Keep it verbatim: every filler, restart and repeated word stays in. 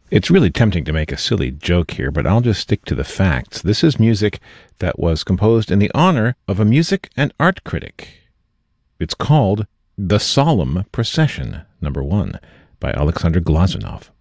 It's really tempting to make a silly joke here, but I'll just stick to the facts. This is music that was composed in the honor of a music and art critic. It's called The Solemn Procession, number one, by Alexander Glazunov.